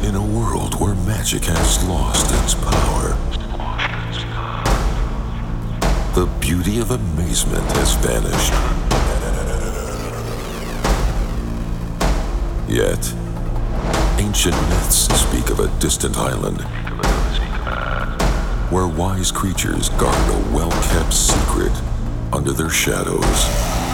In a world where magic has lost its power, the beauty of amazement has vanished. Yet, ancient myths speak of a distant island where wise creatures guard a well-kept secret under their shadows.